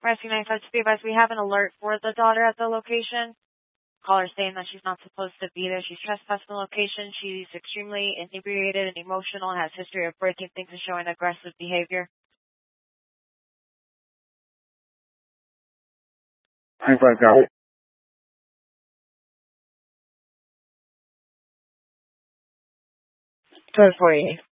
Rescue 95 to be advised, we have an alert for the daughter at the location. Caller saying that she's not supposed to be there. She's trespassing the location. She's extremely inebriated and emotional and has history of breaking things and showing aggressive behavior. 95 got it. 1248.